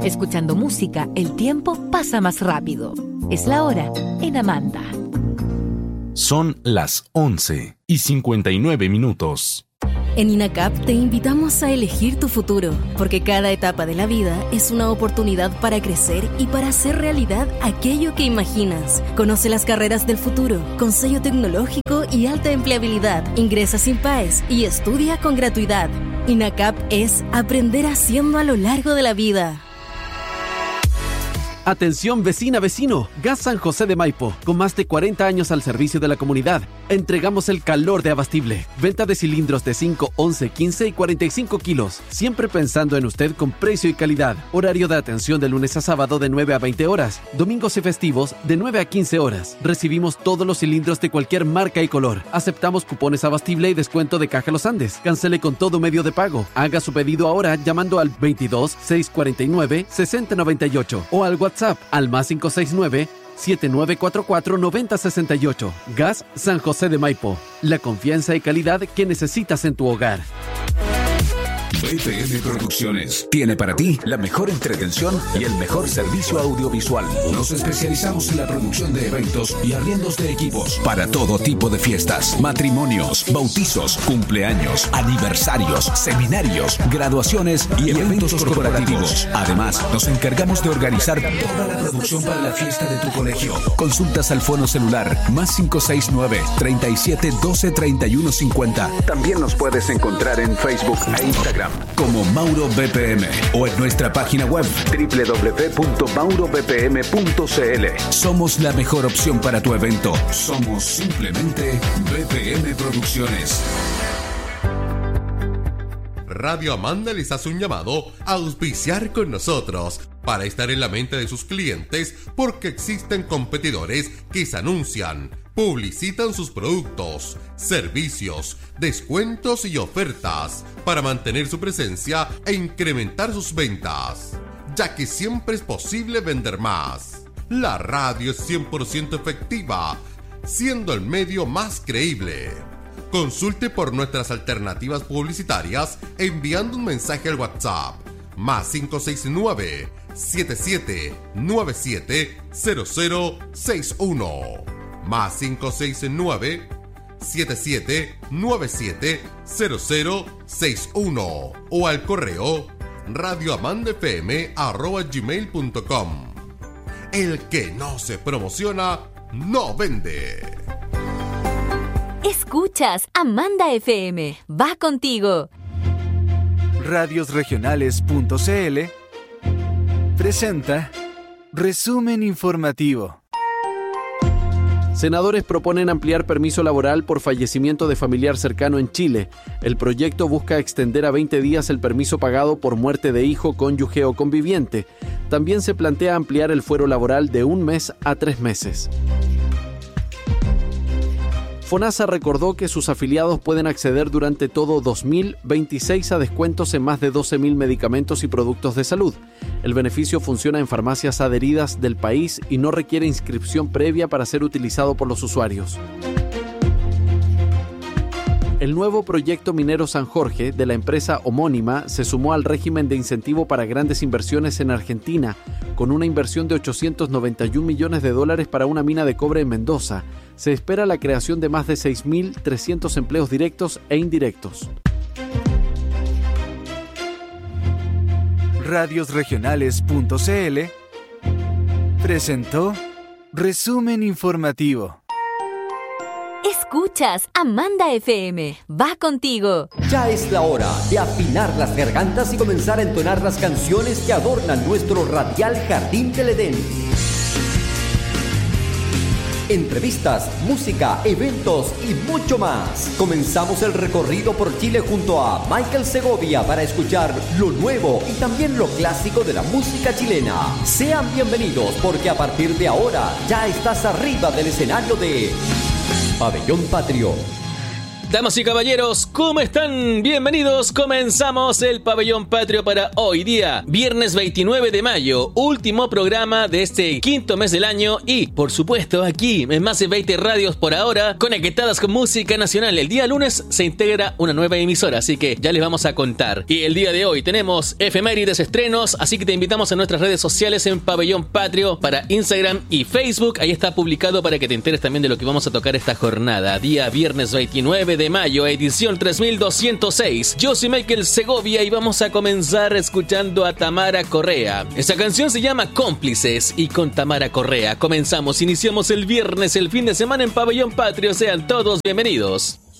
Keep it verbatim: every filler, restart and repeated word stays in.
Escuchando música, el tiempo pasa más rápido. Es la hora en Amanda. Son las once y cincuenta y nueve minutos. En INACAP te invitamos a elegir tu futuro, porque cada etapa de la vida es una oportunidad para crecer y para hacer realidad aquello que imaginas. Conoce las carreras del futuro, con sello tecnológico y alta empleabilidad. Ingresa sin P A E S y estudia con gratuidad. INACAP es aprender haciendo a lo largo de la vida. Atención vecina, vecino, Gas San José de Maipo, con más de cuarenta años al servicio de la comunidad. Entregamos el calor de Abastible. Venta de cilindros de cinco, once, quince y cuarenta y cinco kilos. Siempre pensando en usted con precio y calidad. Horario de atención de lunes a sábado de nueve a veinte horas. Domingos y festivos de nueve a quince horas. Recibimos todos los cilindros de cualquier marca y color. Aceptamos cupones Abastible y descuento de Caja Los Andes. Cancele con todo medio de pago. Haga su pedido ahora llamando al veintidós, seiscientos cuarenta y nueve, sesenta noventa y ocho o al WhatsApp al más cinco seis nueve, siete nueve cuatro cuatro, nueve cero seis ocho. Gas San José de Maipo. La confianza y calidad que necesitas en tu hogar. B P M Producciones tiene para ti la mejor entretención y el mejor servicio audiovisual. Nos especializamos en la producción de eventos y arriendos de equipos para todo tipo de fiestas, matrimonios, bautizos, cumpleaños, aniversarios, seminarios, graduaciones y eventos corporativos. Además, nos encargamos de organizar toda la producción para la fiesta de tu colegio. Consultas al fono celular más cinco seis nueve, treinta y siete, doce, treinta y uno cincuenta. También nos puedes encontrar en Facebook e Instagram como Mauro B P M o en nuestra página web doble u doble u doble u punto mauro b p m punto c l. Somos la mejor opción para tu evento. Somos simplemente B P M Producciones. Radio Amanda les hace un llamado a auspiciar con nosotros para estar en la mente de sus clientes, porque existen competidores que se anuncian, publicitan sus productos, servicios, descuentos y ofertas para mantener su presencia e incrementar sus ventas, ya que siempre es posible vender más. La radio es cien por ciento efectiva, siendo el medio más creíble. Consulte por nuestras alternativas publicitarias enviando un mensaje al WhatsApp más cinco seis nueve, siete siete nueve siete, cero cero seis uno más cinco seis nueve, siete siete nueve siete, cero cero seis uno o al correo radioamandafm arroba gmail punto com. El que no se promociona no vende. Escuchas Amanda F M. Va contigo. radios regionales punto c l presenta Resumen Informativo. Senadores proponen ampliar permiso laboral por fallecimiento de familiar cercano en Chile. El proyecto busca extender a veinte días el permiso pagado por muerte de hijo, cónyuge o conviviente. También se plantea ampliar el fuero laboral de un mes a tres meses. FONASA recordó que sus afiliados pueden acceder durante todo dos mil veintiséis a descuentos en más de doce mil medicamentos y productos de salud. El beneficio funciona en farmacias adheridas del país y no requiere inscripción previa para ser utilizado por los usuarios. El nuevo proyecto minero San Jorge de la empresa homónima se sumó al régimen de incentivo para grandes inversiones en Argentina, con una inversión de ochocientos noventa y un millones de dólares para una mina de cobre en Mendoza. Se espera la creación de más de seis mil trescientos empleos directos e indirectos. radios regionales punto c l presentó Resumen Informativo. Escuchas Amanda F M. Va contigo. Ya es la hora de afinar las gargantas y comenzar a entonar las canciones que adornan nuestro radial jardín del Edén. Entrevistas, música, eventos y mucho más. Comenzamos el recorrido por Chile junto a Michael Segovia para escuchar lo nuevo y también lo clásico de la música chilena. Sean bienvenidos porque a partir de ahora ya estás arriba del escenario de Pabellón Patrio. Damas y caballeros, ¿cómo están? Bienvenidos, comenzamos el Pabellón Patrio para hoy día, viernes veintinueve de mayo, último programa de este quinto mes del año y, por supuesto, aquí en más de veinte radios por ahora, conectadas con música nacional. El día lunes se integra una nueva emisora, así que ya les vamos a contar. Y el día de hoy tenemos efemérides, estrenos, así que te invitamos a nuestras redes sociales en Pabellón Patrio para Instagram y Facebook. Ahí está publicado para que te enteres también de lo que vamos a tocar esta jornada, día viernes veintinueve de mayo, edición tres mil doscientos seis. Yo soy Michael Segovia y vamos a comenzar escuchando a Tamara Correa. Esta canción se llama Cómplices y con Tamara Correa comenzamos, iniciamos el viernes, el fin de semana en Pabellón Patrio. Sean todos bienvenidos.